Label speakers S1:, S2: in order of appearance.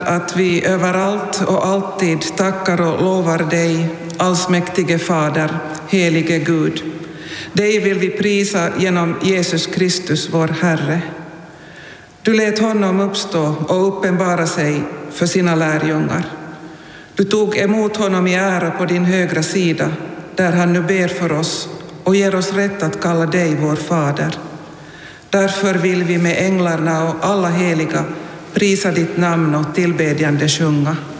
S1: att vi överallt och alltid tackar och lovar dig, allsmäktige Fader, helige Gud. Dig vill vi prisa genom Jesus Kristus, vår Herre. Du lät honom uppstå och uppenbara sig för sina lärjungar. Du tog emot honom i ära på din högra sida, där han nu ber för oss och ger oss rätt att kalla dig vår Fader. Därför vill vi med änglarna och alla heliga prisa ditt namn och tillbedjande sjunga.